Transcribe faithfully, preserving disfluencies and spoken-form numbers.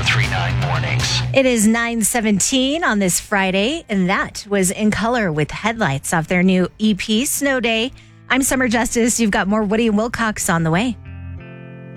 ninety-three point nine Mornings. It is nine seventeen on this Friday, and that was In Color with Headlights off their new E P, Snow Day. I'm Summer Justice. You've got more Woody and Wilcox on the way.